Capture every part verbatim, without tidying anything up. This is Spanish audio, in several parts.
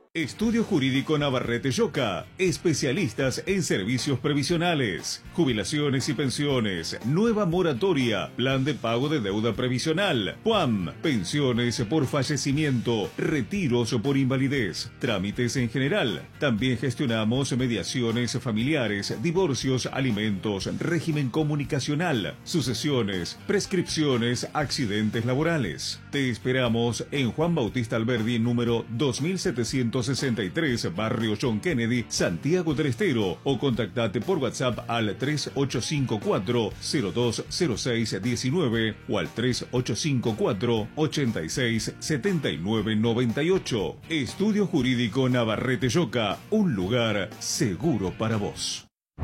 Estudio Jurídico Navarrete Lloca, especialistas en servicios previsionales, jubilaciones y pensiones, nueva moratoria, plan de pago de deuda previsional, P U A M, pensiones por fallecimiento, retiros por invalidez, trámites en general. También gestionamos mediaciones familiares, divorcios, alimentos, régimen comunicacional, sucesiones, prescripciones, accidentes laborales. Te esperamos en Juan Bautista Alberdi, número dos mil setecientos sesenta y tres, Barrio John Kennedy, Santiago del Estero, o contactate por WhatsApp al tres ocho cinco cuatro, cero dos cero seis uno nueve o al tres ocho cinco cuatro, ochenta y seis, setenta y nueve noventa y ocho. Estudio Jurídico Navarrete Lloca, un lugar seguro para vos.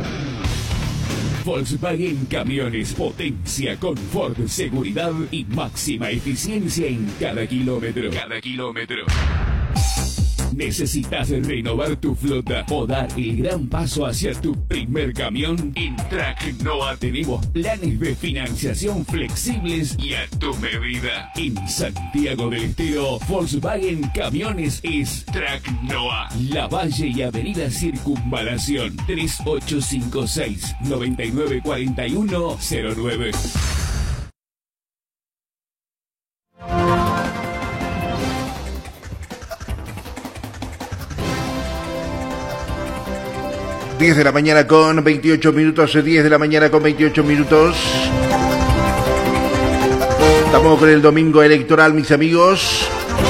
Volkswagen Camiones, potencia, confort, seguridad y máxima eficiencia en cada kilómetro. Cada kilómetro. ¿Necesitas renovar tu flota o dar el gran paso hacia tu primer camión? En Tracnoa tenemos planes de financiación flexibles y a tu medida. En Santiago del Estero, Volkswagen Camiones es Tracnoa, Lavalle y Avenida Circunvalación. Tres ocho cinco seis, nueve nueve cuatro uno cero nueve. diez de la mañana con veintiocho minutos, diez de la mañana con veintiocho minutos. Estamos con el domingo electoral, mis amigos.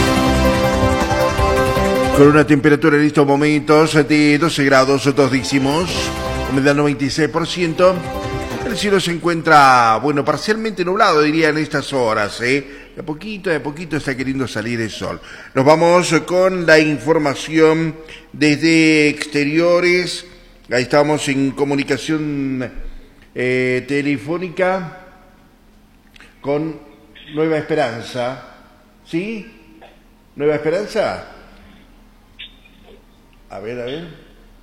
Con una temperatura en estos momentos de doce grados, dos décimos, humedad noventa y seis por ciento. El cielo se encuentra, bueno, parcialmente nublado, diría, en estas horas, ¿eh? De a poquito, de a poquito está queriendo salir el sol. Nos vamos con la información desde exteriores. Ahí estamos en comunicación eh, telefónica con Nueva Esperanza. ¿Sí? ¿Nueva Esperanza? A ver, a ver.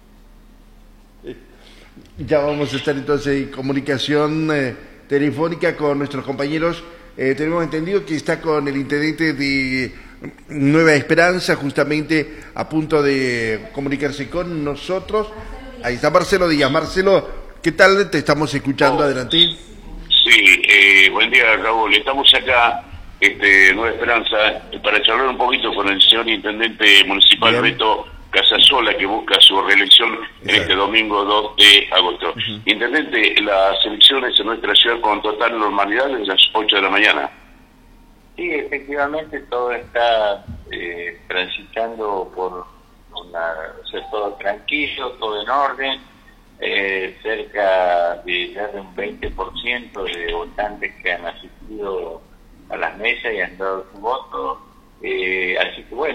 Ya vamos a estar entonces en comunicación eh, telefónica con nuestros compañeros. Eh, tenemos entendido que está con el intendente de Nueva Esperanza, justamente a punto de comunicarse con nosotros. Ahí está Marcelo Díaz. Marcelo, ¿qué tal? Te estamos escuchando, adelante. Sí, eh, buen día, Raúl. Estamos acá, este, Nueva Esperanza, para charlar un poquito con el señor intendente municipal, Bien. Beto Casasola, que busca su reelección en Exacto. este domingo dos de agosto. Uh-huh. Intendente, las elecciones en nuestra ciudad con total normalidad desde las ocho de la mañana. Sí, efectivamente todo está eh, transitando por una, o sea, todo tranquilo, todo en orden, eh, cerca de ya de un veinte por ciento de votantes que han asistido a las mesas y han dado su voto, eh, así que bueno.